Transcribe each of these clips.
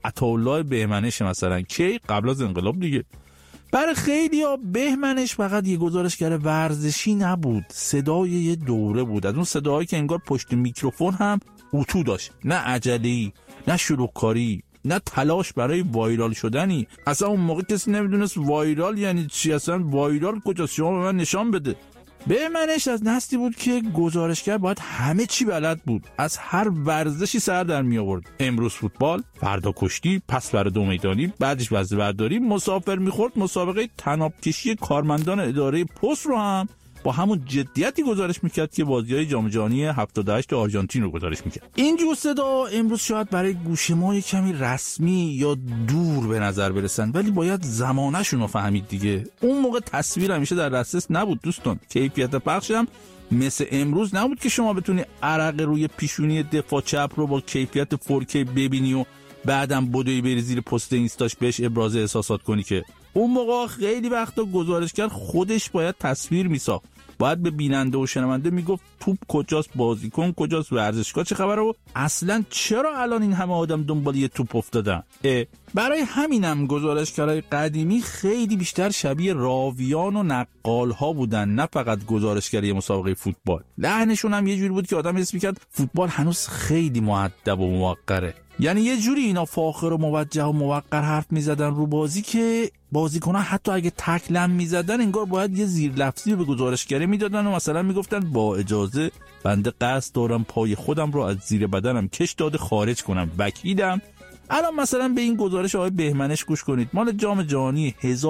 عطاالله بهمنش مثلا کی قبل از انقلاب دیگه. برای خیلی‌ها بهمنش فقط یه گزارشگر ورزشی نبود، صدای یه دوره بود، از اون صداهایی که انگار پشت میکروفون هم اتو داشت، نه عجله‌ای، نه شلوغکاری، نه تلاش برای وایرال شدنی. اصلا اون موقع کسی نمیدونست وایرال یعنی چی، اصلا وایرال کجاست، شما به من نشان بده. بهمنش از نسلی بود که گزارشگر باید همه چی بلد بود، از هر ورزشی سر در می آورد. امروز فوتبال، فردا کشتی، پس برای دو میدانی، بعدش وزنه برداری، مسافر میخورد مسابقه طناب کشی کارمندان اداره پست رو هم با همون جدیتی گزارش میکرد که بازی‌های جام جهانی 78 آرژانتین رو گزارش میکرد. این جور صدا امروز شاید برای گوش ما یه کمی رسمی یا دور به نظر برسن، ولی باید زمانه‌شون رو فهمید دیگه. اون موقع تصویر همیشه در دسترس نبود دوستان، کیفیت پخش هم مثل امروز نبود که شما بتونی عرق روی پیشونی دفاع چپ رو با کیفیت 4K ببینی و بعدم بدوی بری زیر پست اینستاش بهش ابراز احساسات کنی. که اون موقع خیلی وقتا گزارشگر خودش باید تصویر میساخت، باید به بیننده و شنونده میگفت توپ کجاست، بازیکن کجاست، ورزشگاه چه خبره و اصلا چرا الان این همه آدم دنبال یه توپ افتادن. برای همینم گزارشگرای قدیمی خیلی بیشتر شبیه راویان و نقال ها بودن، نه فقط گزارشگری مسابقه فوتبال. لحنشون هم یه جوری بود که آدم حس می‌کرد فوتبال هنوز خیلی مؤدب و موقره. یعنی یه جوری اینا فاخر و موجه و موقر حرف میزدن رو بازی که بازیکن‌ها حتی اگه تکلم میزدن انگار باید یه زیر لفظی رو به گزارشگری میدادن و مثلا میگفتن با اجازه بنده قصد دارم پای خودم رو از زیر بدنم کش داده خارج کنم، وکیلم. الان مثلا به این گزارش آقای بهمنش گوش کنید، مال جام جهانی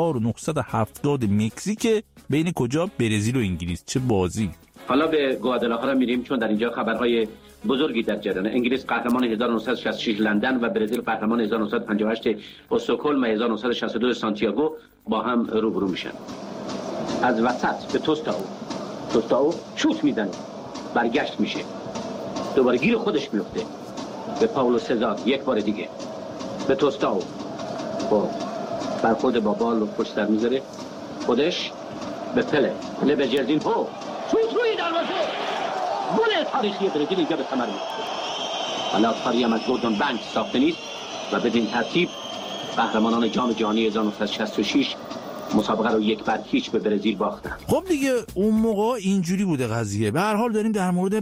1970 مکزیک، بین کجا؟ برزیل و انگلیس. چه بازی! حالا به گوادالاخارا میریم چون در اینجا خبرهای بزرگی در جریانه. انگلیس قهرمان 1966 لندن و برزیل قهرمان 1958 استکهلم و 1962 سانتیاگو با هم روبرو میشن. از وسط به توستاو شوت میزنه، برگشت میشه، دوباره گیر خودش میفته، به پاولو سزار یک بار دیگه، به توستاو با برخورد با بال رو پشت سر میذاره، خودش به پله به جرزینهو، شوت روی دروازه، گل تاریخی برزیل اینجا به ثمر میرسه. حالا کاری هم از گوردون بنک ساخته نیست و بدین ترتیب قهرمانان جام جهانی 1966 مسابقه رو 1-0 به برزیل باختن. خب دیگه اون موقع اینجوری بوده قضیه. به هر حال داریم در مورد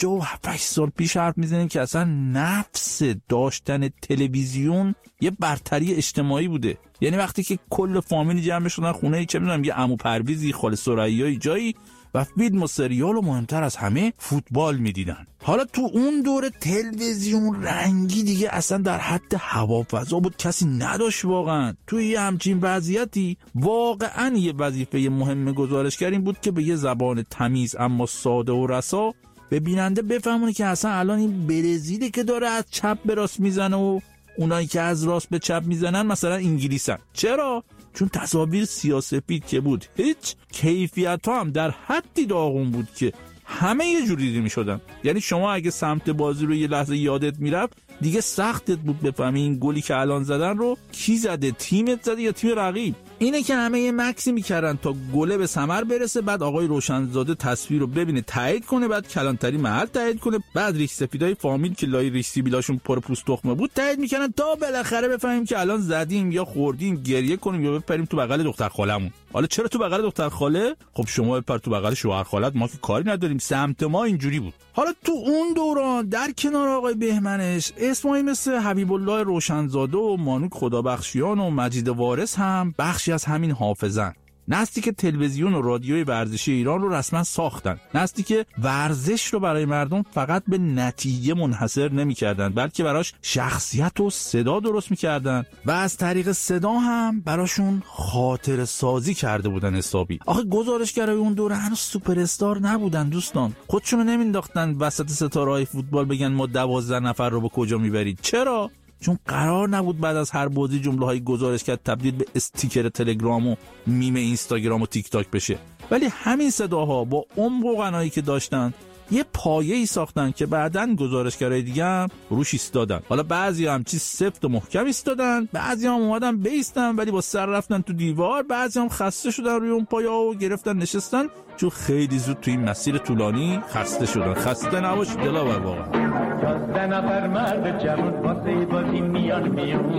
58 سال پیش حرف میزنیم که اصلا نفس داشتن تلویزیون یه برتری اجتماعی بوده. یعنی وقتی که کل فامیل جمع شدن خونه، چه میدونم یه عمو پرویزی، خاله سراییای جایی و فیلم و سریال و مهمتر از همه فوتبال میدیدن. حالا تو اون دوره تلویزیون رنگی دیگه اصلا در حد هوافضا بود، کسی نداشت واقعا. توی یه همچین وضعیتی واقعا یه وظیفه مهم گزارشگر این بود که به یه زبان تمیز اما ساده و رسا به بیننده بفهمونه که اصلا الان این برزیلی که داره از چپ به راست میزنه و اونایی که از راست به چپ میزنن مثلا انگلیسن. چرا؟ چون تصاویر سیاه‌سفید که بود، هیچ کیفیت ها هم در حدی داغون بود که همه یه جوری دیده می شدن. یعنی شما اگه سمت بازی رو یه لحظه یادت میرفت دیگه سختت بود بفهمی این گلی که الان زدن رو کی زده، تیمت زده یا تیم رقیب. اینه که همه یه مکسی میکردن تا گله به ثمر برسه، بعد آقای روشنزاده تصویر رو ببینه تایید کنه، بعد کلانتری محل تایید کنه، بعد ریش سفیدای فامیل که لای ریش سیبیلاشون پر پوست تخمه بود تایید میکنن تا بالاخره بفهمیم که الان زدیم یا خوردیم، گریه کنیم یا بپریم تو بغل دختر خالمون. حالا چرا تو بغل دختر خاله؟ خب شما بپر تو بغل شوهر خالت، ما که کاری نداریم، سمت ما اینجوری بود. حالا تو اون دوران در کنار آقای بهمنش اسمایی مثل حبیب الله روشنزاده و مانوک خدابخشیان و مجید وارث هم بخشی از همین حافظن. نسلی که تلویزیون و رادیوی ورزشی ایران رو رسما ساختن، نسلی که ورزش رو برای مردم فقط به نتیجه منحصر نمی‌کردن بلکه براش شخصیت و صدا درست می‌کردن و از طریق صدا هم براشون خاطره سازی کرده بودن حسابی. آخه گزارشگرای اون دوره هنوز سوپر استار نبودن دوستان، خودشونو نمینداختن وسط ستاره‌های فوتبال بگن ما 12 نفر رو به کجا میبرید. چرا؟ چون قرار نبود بعد از هر بازی جمله‌های گزارشگر تبدیل به استیکر تلگرام و میم اینستاگرام و تیک تاک بشه. ولی همین صداها با عمق و غنایی که داشتن یه پایه‌ای ساختن که بعداً گزارشگرای دیگه هم روش ایستادن. حالا بعضی هم چیز سفت و محکم ایستادن، بعضی هم اومدن بیستن ولی با سر رفتن تو دیوار، بعضی هم خسته شدن روی اون پایه‌ها و گرفتن نشستن چون خیلی زود توی این مسیر طولانی خسته شدن. خسته نباشید دلاور واقعا. 12 نفر مرد جوان واسه بازی میان